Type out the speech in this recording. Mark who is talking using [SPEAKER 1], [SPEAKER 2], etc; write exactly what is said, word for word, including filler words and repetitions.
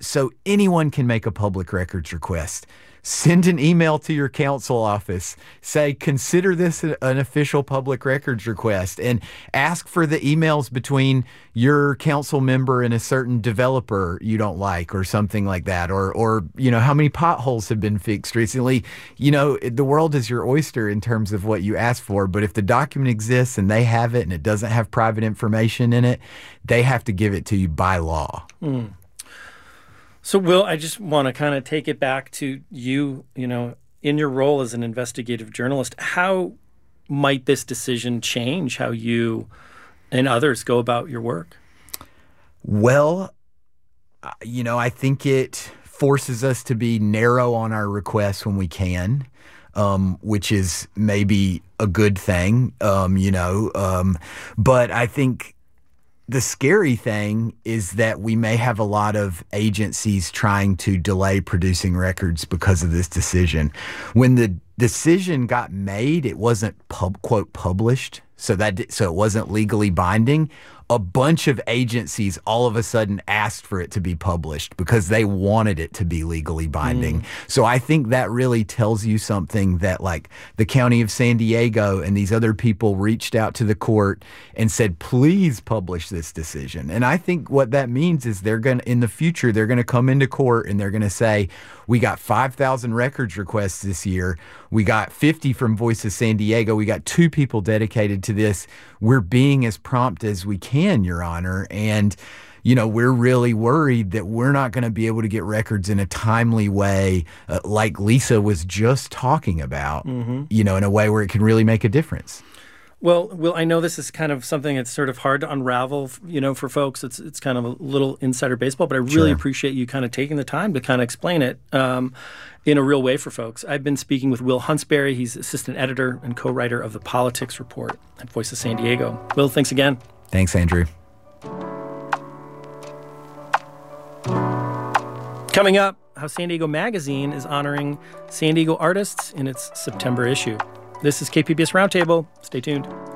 [SPEAKER 1] so anyone can make a public records request. Send an email to your council office. Say, consider this an official public records request, and ask for the emails between your council member and a certain developer you don't like or something like that. Or, or you know, how many potholes have been fixed recently? You know, the world is your oyster in terms of what you ask for. But if the document exists and they have it and it doesn't have private information in it, they have to give it to you by law.
[SPEAKER 2] Mm. So, Will, I just want to kind of take it back to you, you know, in your role as an investigative journalist. How might this decision change how you and others go about your work?
[SPEAKER 1] Well, you know, I think it forces us to be narrow on our requests when we can, um, which is maybe a good thing, um, you know. Um, but I think the scary thing is that we may have a lot of agencies trying to delay producing records because of this decision. When the decision got made, it wasn't pub, quote, published, so that so it wasn't legally binding. A bunch of agencies all of a sudden asked for it to be published because they wanted it to be legally binding. Mm. So I think that really tells you something, that like the County of San Diego and these other people reached out to the court and said, please publish this decision. And I think what that means is they're going to, in the future, they're going to come into court and they're going to say, we got five thousand records requests this year. We got fifty from Voice of San Diego. We got two people dedicated to this. We're being as prompt as we can, Your Honor. And, you know, we're really worried that we're not going to be able to get records in a timely way, uh, like Lisa was just talking about, mm-hmm. you know, in a way where it can really make a difference.
[SPEAKER 2] Well, Will, I know this is kind of something that's sort of hard to unravel, you know, for folks. It's it's kind of a little insider baseball, but I really sure. appreciate you kind of taking the time to kind of explain it um, in a real way for folks. I've been speaking with Will Huntsberry. He's assistant editor and co-writer of the Politics Report at Voice of San Diego. Will, thanks again.
[SPEAKER 1] Thanks, Andrew.
[SPEAKER 2] Coming up, how San Diego Magazine is honoring San Diego artists in its September issue. This is K P B S Roundtable. Stay tuned.